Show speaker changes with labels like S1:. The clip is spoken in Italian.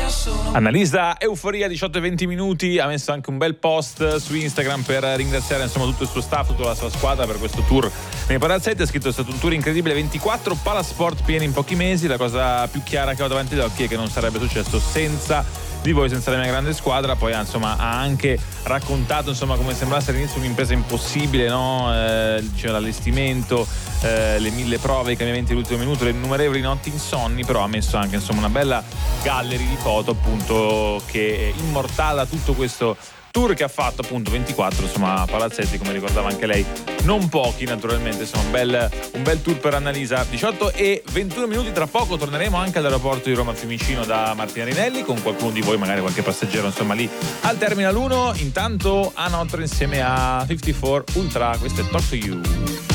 S1: Annalisa Euforia, 18 e 20 minuti, ha messo anche un bel post su Instagram per ringraziare insomma tutto il suo staff, tutta la sua squadra per questo tour nei palazzetti. Ha scritto: è stato un tour incredibile, 24 palasport pieni in pochi mesi. La cosa più chiara che ho davanti agli occhi è che non sarebbe successo senza di voi, senza la mia grande squadra. Poi insomma ha anche raccontato insomma come sembrasse all'inizio un'impresa impossibile, no? C'era l'allestimento, le 1000 prove, i cambiamenti all'ultimo minuto, le innumerevoli notti insonni, però ha messo anche insomma una bella gallery di foto appunto che immortala tutto questo tour che ha fatto, appunto 24 insomma palazzetti, come ricordava anche lei, non pochi naturalmente. Insomma un bel tour per Annalisa. 18 e 21 minuti, tra poco torneremo anche all'aeroporto di Roma Fiumicino da Martina Rinelli con qualcuno di voi, magari qualche passeggero insomma lì al Terminal 1. Intanto A Notre insieme a 54 Ultra, questo è Talk to You.